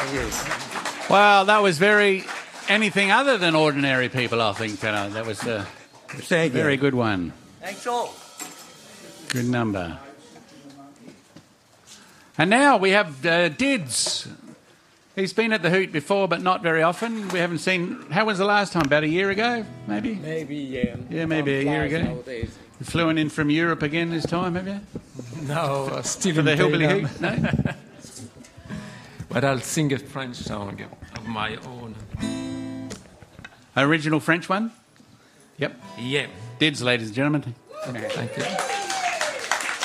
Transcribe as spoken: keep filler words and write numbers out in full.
Thank you. Well, that was very anything other than ordinary people, I think. Uh, that was a Thank very you. good one. Thanks all. Good number. And now we have uh, Dids. He's been at the Hoot before, but not very often. We haven't seen... How was the last time? About a year ago, maybe? Maybe, yeah. Yeah, maybe a year ago. Nowadays. You flew in from Europe again this time, have you? No, uh, still For in the Hillbilly Thailand. Hoot? No? But I'll sing a French song of my own. Original French one? Yep. Yeah. Dids, ladies and gentlemen. Thank you.